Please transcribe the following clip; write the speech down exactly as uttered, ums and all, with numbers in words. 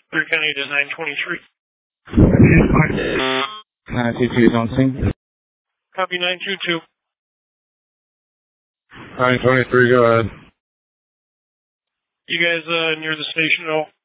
Clear County to nine twenty-three. nine two two is on scene. Copy nine two two. nine twenty-three, go ahead. You guys uh, near the station at all?